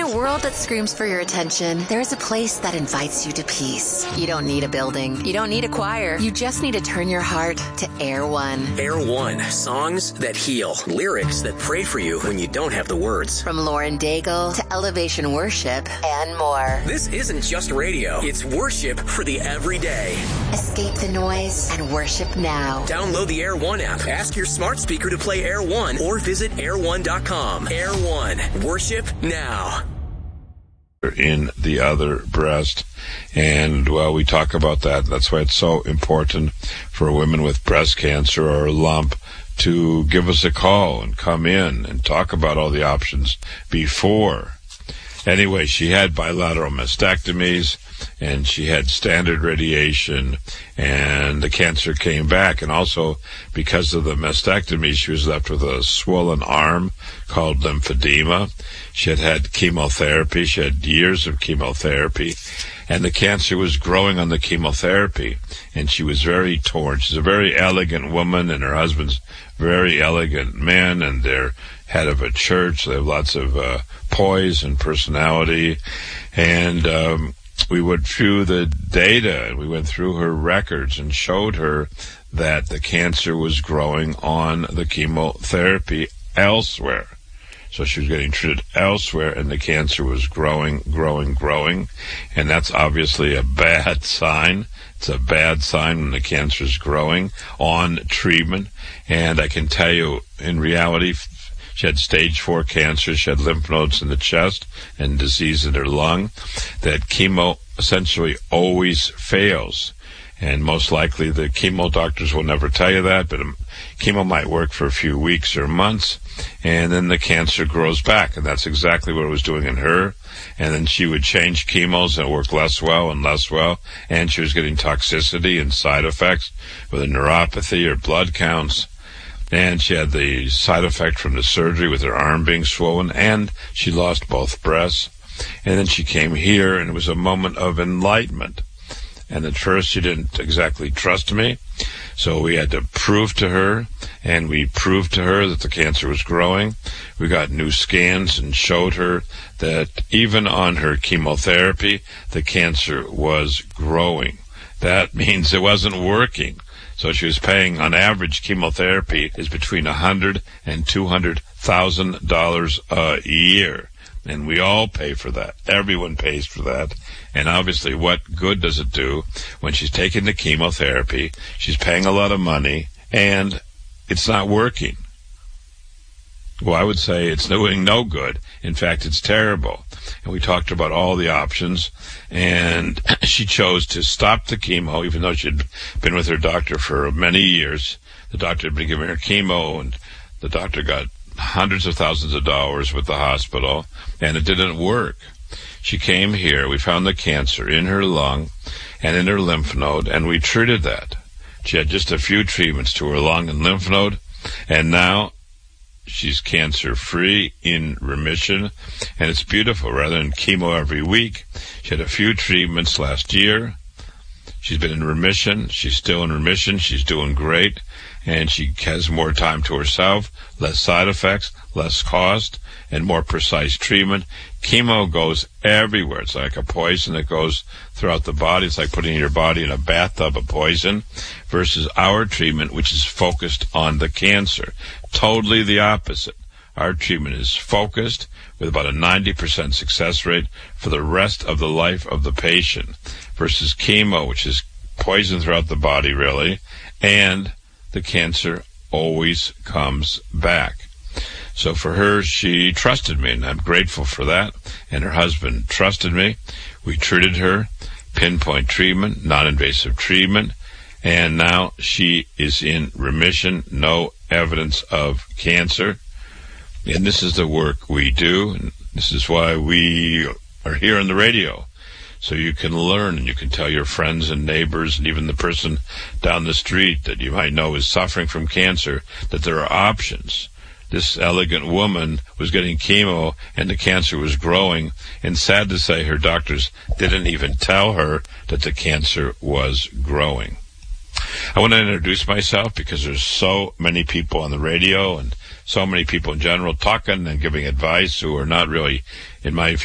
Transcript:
a world that screams for your attention, there is a place that invites you to peace. You don't need a building. You don't need a choir. You just need to turn your heart to Air One. Air One. Songs that heal. Lyrics that pray for you when you don't have the words. From Lauren Daigle to Elevation Worship and more. This isn't just radio. It's worship for the everyday. Escape the noise and worship now. Download the Air One app. Ask your smart speaker to play Air One or visit air1.com. Air One. Worship now. In the other breast. And, well, we talk about that. That's why it's so important for women with breast cancer or a lump to give us a call and come in and talk about all the options before. Anyway, she had bilateral mastectomies, and she had standard radiation, and the cancer came back. And also, because of the mastectomy, she was left with a swollen arm called lymphedema. She had had chemotherapy. She had years of chemotherapy, and the cancer was growing on the chemotherapy, and she was very torn. She's a very elegant woman, and her husband's very elegant man, and they're head of a church. They have lots of poise and personality, and we went through the data, and we went through her records and showed her that the cancer was growing on the chemotherapy elsewhere. So she was getting treated elsewhere, and the cancer was growing, and that's obviously a bad sign. It's a bad sign when the cancer is growing on treatment, and I can tell you, in reality, she had stage 4 cancer. She had lymph nodes in the chest and disease in her lung. That chemo essentially always fails. And most likely the chemo doctors will never tell you that, but chemo might work for a few weeks or months, and then the cancer grows back. And that's exactly what it was doing in her. And then she would change chemos and it worked less well, and she was getting toxicity and side effects with a neuropathy or blood counts. And she had the side effect from the surgery with her arm being swollen, and she lost both breasts. And then she came here, and it was a moment of enlightenment. And at first she didn't exactly trust me, so we had to prove to her, and we proved to her that the cancer was growing. We got new scans and showed her that even on her chemotherapy, the cancer was growing. That means it wasn't working. So she was paying, on average, chemotherapy is between $100,000 and $200,000 a year. And we all pay for that. Everyone pays for that. And obviously, what good does it do when she's taking the chemotherapy, she's paying a lot of money, and it's not working? Well, I would say it's doing no good. In fact, it's terrible. And we talked about all the options, and she chose to stop the chemo, even though she'd been with her doctor for many years. The doctor had been giving her chemo, and the doctor got hundreds of thousands of dollars with the hospital, and it didn't work. She came here. We found the cancer in her lung and in her lymph node, and we treated that. She had just a few treatments to her lung and lymph node, and now she's cancer-free, in remission, and it's beautiful. Rather than chemo every week, she had a few treatments last year. She's been in remission. She's still in remission. She's doing great, and she has more time to herself, less side effects, less cost, and more precise treatment. Chemo goes everywhere. It's like a poison that goes throughout the body. It's like putting your body in a bathtub of poison, versus our treatment, which is focused on the cancer. Totally the opposite. Our treatment is focused with about a 90% success rate for the rest of the life of the patient, versus chemo, which is poison throughout the body, really, and the cancer always comes back. So for her, she trusted me, and I'm grateful for that. And her husband trusted me. We treated her, pinpoint treatment, non-invasive treatment, and now she is in remission, no evidence of cancer. And this is the work we do, and this is why we are here on the radio. So you can learn, and you can tell your friends and neighbors and even the person down the street that you might know is suffering from cancer, that there are options. This elegant woman was getting chemo, and the cancer was growing, and sad to say, her doctors didn't even tell her that the cancer was growing. I want to introduce myself because there's so many people on the radio and so many people in general talking and giving advice who are not really, in my view,